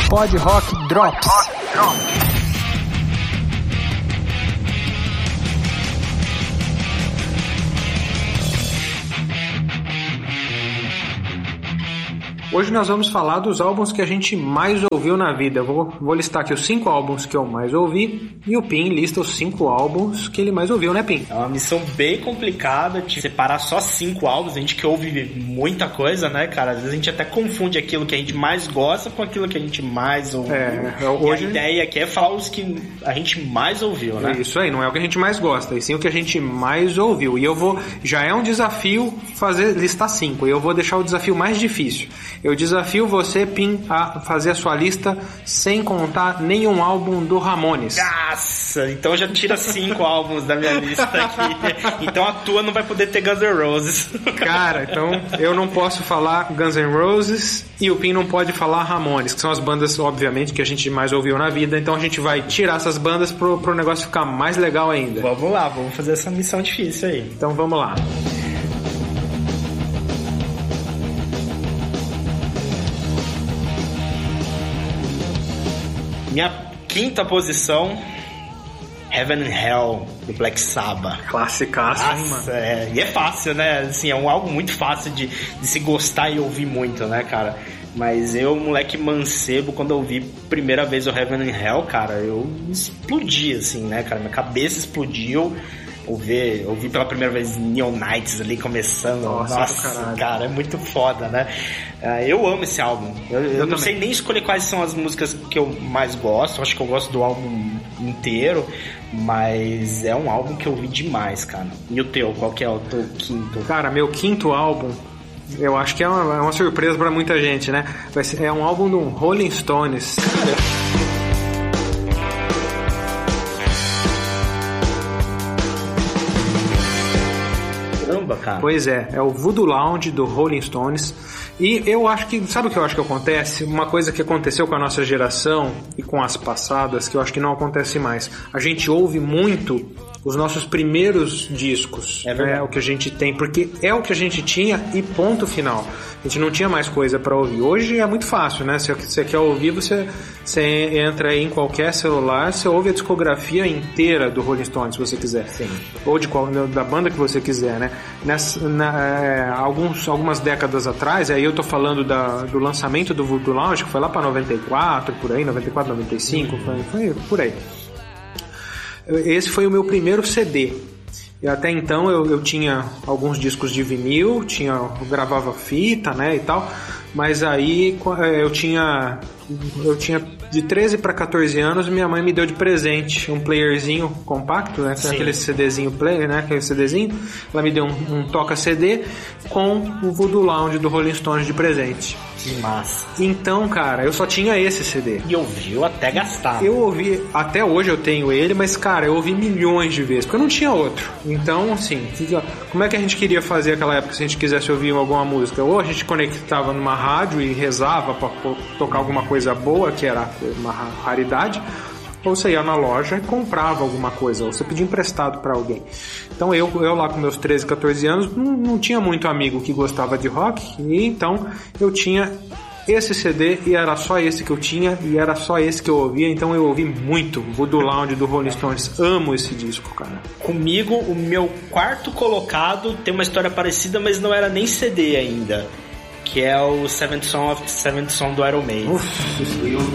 Pod Rock Drops. Hoje nós vamos falar dos álbuns que a gente mais ouviu na vida. Eu vou listar aqui os 5 álbuns que eu mais ouvi e o Pim lista os 5 álbuns que ele mais ouviu, né, Pim? É uma missão bem complicada de separar só 5 álbuns. A gente que ouve muita coisa, né, cara? Às vezes a gente até confunde aquilo que a gente mais gosta com aquilo que a gente mais ouviu. Hoje... E a ideia aqui é falar os que a gente mais ouviu, né? Isso aí, não é o que a gente mais gosta, e sim o que a gente mais ouviu. E eu vou... Já é um desafio listar 5, e eu vou deixar o desafio mais difícil. Eu desafio você, Pim, a fazer a sua lista sem contar nenhum álbum do Ramones. Nossa, então já tira 5 álbuns da minha lista aqui. Então a tua não vai poder ter Guns N' Roses. Cara, então eu não posso falar Guns N' Roses e o Pim não pode falar Ramones, que são as bandas, obviamente, que a gente mais ouviu na vida. Então a gente vai tirar essas bandas pro negócio ficar mais legal ainda. Vamos lá, vamos fazer essa missão difícil aí. Então vamos lá. Minha 5ª posição, Heaven and Hell, do Black Sabbath. Classicaço, hein, mano? E é fácil, né? Assim, é um álbum muito fácil de se gostar e ouvir muito, né, cara? Mas eu, moleque mancebo, quando eu ouvi primeira vez o Heaven and Hell, cara, eu explodi, assim, né, cara? Minha cabeça explodiu. Ouvi pela primeira vez Neon Knights ali começando. Nossa, cara, é muito foda, né? Eu amo esse álbum. Eu não sei nem escolher quais são as músicas que eu mais gosto. Acho que eu gosto do álbum inteiro. Mas é um álbum que eu ouvi demais, cara. E o teu? Qual que é o teu 5º? Cara, meu 5º álbum, eu acho que é uma surpresa pra muita gente, né? É um álbum do Rolling Stones. Cara. Pois é o Voodoo Lounge do Rolling Stones. E eu acho que, sabe o que eu acho que acontece? Uma coisa que aconteceu com a nossa geração e com as passadas, que eu acho que não acontece mais. A gente ouve muito os nossos primeiros discos, é o que a gente tem, porque é o que a gente tinha e ponto final. A gente não tinha mais coisa pra ouvir. Hoje é muito fácil, né? Se você quer ouvir, você entra aí em qualquer celular, você ouve a discografia inteira do Rolling Stones, se você quiser. Sim. Ou da banda que você quiser, né? Algumas décadas atrás, aí eu tô falando do lançamento do Voodoo Lounge, que foi lá pra 94, por aí, 94, 95, foi por aí. Esse foi o meu primeiro CD. E até então eu tinha alguns discos de vinil, eu gravava fita, né, e tal. Mas aí eu tinha de 13 para 14 anos, minha mãe me deu de presente um playerzinho compacto, né, aquele CDzinho player, né, aquele CDzinho. Ela me deu um toca-CD com o Voodoo Lounge do Rolling Stones de presente. Que massa. Então, cara, eu só tinha esse CD. E ouviu até gastar. Eu ouvi, até hoje eu tenho ele, mas, cara, eu ouvi milhões de vezes, porque eu não tinha outro. Então, assim, como é que a gente queria fazer naquela época se a gente quisesse ouvir alguma música? Ou a gente conectava numa rádio e rezava pra tocar alguma coisa boa, que era uma raridade, ou você ia na loja e comprava alguma coisa, ou você pedia emprestado pra alguém. Então eu lá com meus 13, 14 anos não tinha muito amigo que gostava de rock, e então eu tinha esse CD e era só esse que eu tinha e era só esse que eu ouvia, então eu ouvi muito Voodoo Lounge do Rolling Stones. Amo esse disco, cara. Comigo, o meu 4º colocado tem uma história parecida, mas não era nem CD ainda, que é o Seventh Son do Iron Maiden.